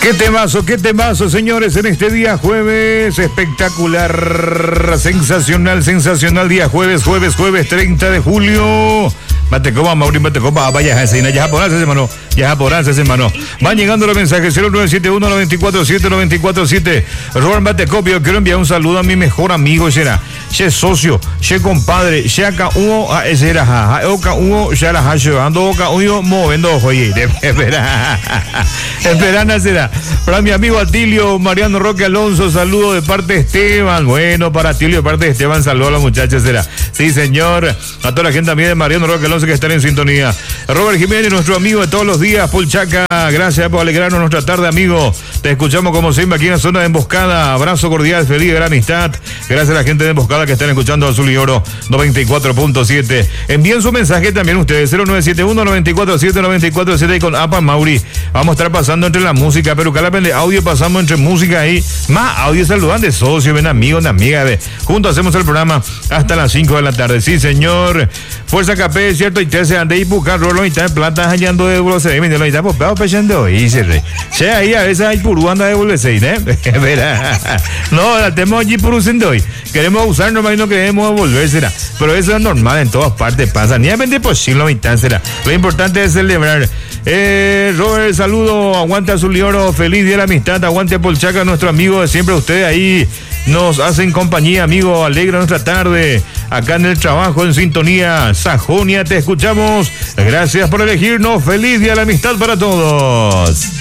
Qué temazo, señores, en este día jueves, espectacular, sensacional día jueves 30 de julio. Batecopa, Mauri, Batecopa, vaya a escena, ya japonés, hermano. Van llegando los mensajes 0971-947-947. Robert Batecopio, quiero enviar un saludo a mi mejor amigo, será, che socio, che compadre, che acá uno, ese era, oca uno, ya la hacho, ando oca uno, moviendo, oye, esperana será. Para mi amigo Atilio, Mariano Roque Alonso, saludo de parte de Esteban. Bueno, para Atilio de parte de Esteban, saludo a la muchacha, será. Sí, señor. A toda la gente también de Mariano Roque Alonso que están en sintonía. Robert Jiménez, nuestro amigo de todos los días, Paul Chaca, gracias por alegrarnos nuestra tarde, amigo. Te escuchamos como siempre aquí en la zona de Emboscada. Abrazo cordial, feliz, gran amistad. Gracias a la gente de Emboscada que están escuchando Azul y Oro 94.7. Envíen su mensaje también ustedes, 0971-947-947 y con APA Mauri. Vamos a estar pasando entre la música, pero cada de audio pasamos entre música ahí. Más audio saludan de socios, ven amigos, amigas. Juntos hacemos el programa hasta las 5 de la tarde. Sí, señor. Fuerza KP, cierto, y te se ande y buscar rolo y está en plata hallando de euros. Se me está popado pechando y se re. Che, ahí a veces hay puru anda de euros, no, la tenemos allí puru hoy. Queremos usar nomás y no queremos devolver, será. Pero eso es normal, en todas partes pasa. Ni a vender posible, mitad será. Lo importante es celebrar. Robert, saludo, aguante Azul y Oro, feliz día de la amistad, aguante Polchaca, nuestro amigo de siempre, ustedes ahí nos hacen compañía, amigo, alegra nuestra tarde, acá en el trabajo, en sintonía, Sajonia, te escuchamos, gracias por elegirnos, feliz día de la amistad para todos.